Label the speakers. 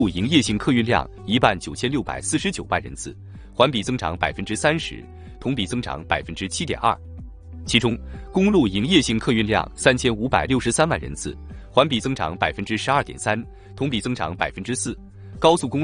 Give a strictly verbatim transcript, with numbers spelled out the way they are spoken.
Speaker 1: 营业性客运量一万九千六百四十九万人次，环比增长百分之三十，同比增长百分之七点二。其中，公路营业性客运量三千五百六十三万人次，环比增长百分之十二点三，同比增长百分之四。高速公路